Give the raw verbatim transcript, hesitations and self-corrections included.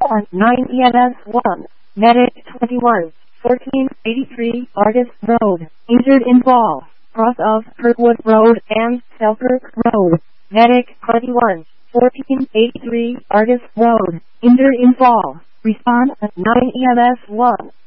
at nine E M S one. Medic twenty-one, fourteen eighty-three Artist Road. Injured in fall. Cross of Kirkwood Road and Selkirk Road. Medic twenty-one, fourteen eighty-three Artist Road. Injured in fall. Respond at nine E M S one.